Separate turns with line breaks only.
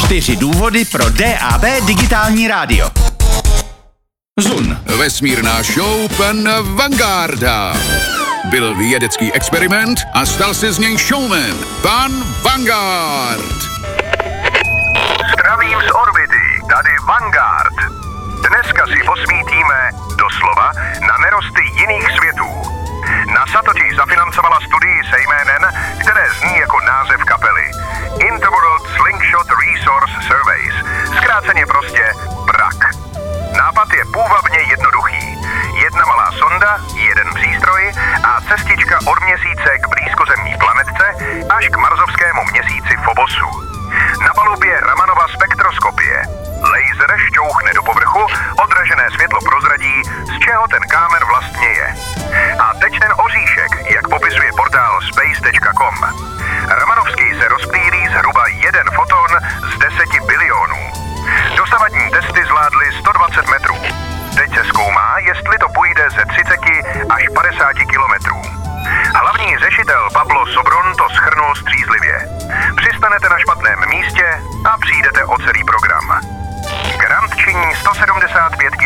4 důvody pro DAB digitální rádio. Zun.
Vesmírná show pan Vangarda. Byl vědecký experiment a stal se z něj showman. Pan Vanguard.
Zdravím z orbity, tady Vanguard. Dneska si posvítíme doslova na nerosty jiných světů. NASA totiž zafinancovala studii se jménem, které zní jako název kapely Interworld Slingshot Resource Surveys, zkráceně prostě BRAC. Nápad je půvabně jednoduchý. Jedna malá sonda, jeden přístroj a cestička od měsíce k blízkozemní planetce až k marsovskému měsíci Phobosu. Na palubě Ramanova spektroskopie. Laser šťouchne do povrchu, odražené světlo prozradí, z čeho ten kámen vlastně je. A teď ten oříšek, jak popisuje portál space.com. Ramanovský se rozptýlí zhruba 1 foton z 10 bilionů. Dosavadní testy zvládly 120 metrů. Teď se zkoumá, jestli to půjde ze 30 až 50 kilometrů. Hlavní řešitel Pablo Sobron to shrnul střízlivě. Přistanete na špatném místě a přijdete o celý program. Grant činí 175